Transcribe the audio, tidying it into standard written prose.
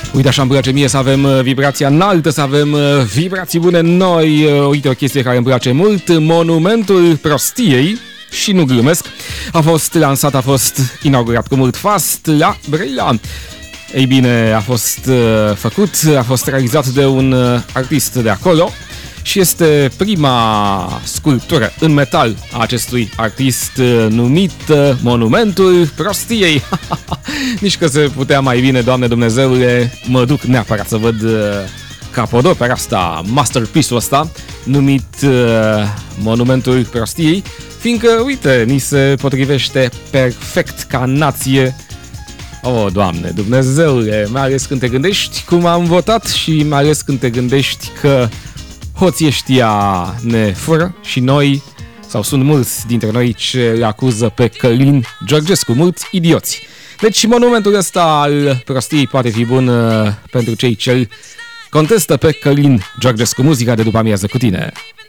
Uite, așa îmi place mie să avem vibrația înaltă, să avem vibrații bune noi. Uite, o chestie care îmi place mult, Monumentul Prostiei, și nu glumesc, a fost lansat, a fost inaugurat cu mult fast la Brăila. Ei bine, a fost făcut, a fost realizat de un artist de acolo și este prima sculptură în metal a acestui artist numit Monumentul Prostiei. Nici că se putea mai bine, Doamne Dumnezeule, mă duc neapărat să văd capodopera asta, masterpiece-ul ăsta, numit Monumentul Prostiei, fiindcă, uite, ni se potrivește perfect ca nație. Oh, Doamne Dumnezeule, mai ales când te gândești cum am votat și mai ales când te gândești că hoții ăștia ne fură și noi, sau sunt mulți dintre noi ce îl acuză pe Călin Georgescu, mulți idioți. Deci monumentul ăsta al prostiei poate fi bun pentru cei ce îl contestă pe Călin Georgescu. Muzica de după amiază cu tine.